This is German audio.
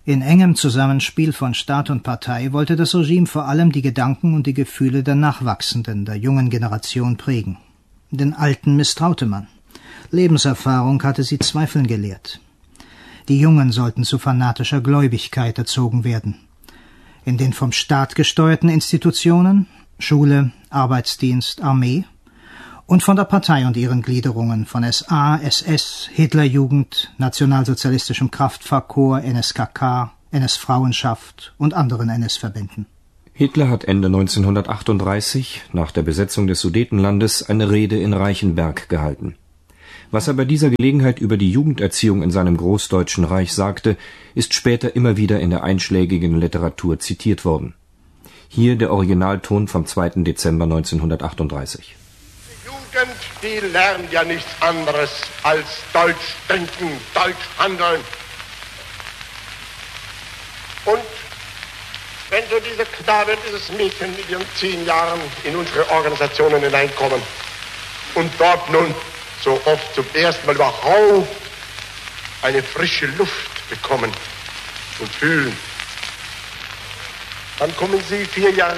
In engem Zusammenspiel von Staat und Partei wollte das Regime vor allem die Gedanken und die Gefühle der Nachwachsenden, der jungen Generation prägen. Den Alten misstraute man. Lebenserfahrung hatte sie zweifeln gelehrt. Die Jungen sollten zu fanatischer Gläubigkeit erzogen werden. In den vom Staat gesteuerten Institutionen, Schule, Arbeitsdienst, Armee, und von der Partei und ihren Gliederungen, von SA, SS, Hitlerjugend, nationalsozialistischem Kraftfahrkorps, NSKK, NS-Frauenschaft und anderen NS-Verbänden. Hitler hat Ende 1938, nach der Besetzung des Sudetenlandes, eine Rede in Reichenberg gehalten. Was er bei dieser Gelegenheit über die Jugenderziehung in seinem Großdeutschen Reich sagte, ist später immer wieder in der einschlägigen Literatur zitiert worden. Hier der Originalton vom 2. Dezember 1938. Die lernt ja nichts anderes als Deutsch denken, Deutsch handeln. Und wenn so diese Knabe, dieses Mädchen mit ihren 10 Jahren in unsere Organisationen hineinkommen und dort nun so oft zum ersten Mal überhaupt eine frische Luft bekommen und fühlen, dann kommen sie 4 Jahre